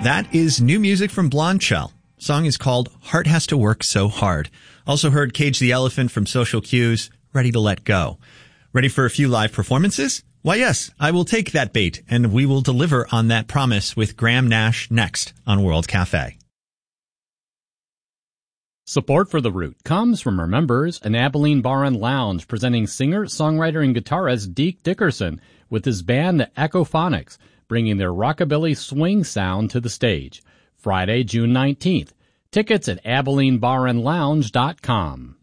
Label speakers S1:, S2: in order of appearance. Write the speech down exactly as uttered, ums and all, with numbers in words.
S1: That is new music from Blondshell. The song is called Heart Has to Work So Hard. Also heard Cage the Elephant from Social Cues, Ready to Let Go. Ready for a few live performances? Why, yes, I will take that bait, and we will deliver on that promise with Graham Nash next on World Cafe.
S2: Support for The Root comes from our members, an Abilene Bar and Lounge, presenting singer, songwriter, and guitarist Deke Dickerson with his band The Echophonics, bringing their rockabilly swing sound to the stage. Friday, June nineteenth. Tickets at Abilene Bar and Lounge dot com.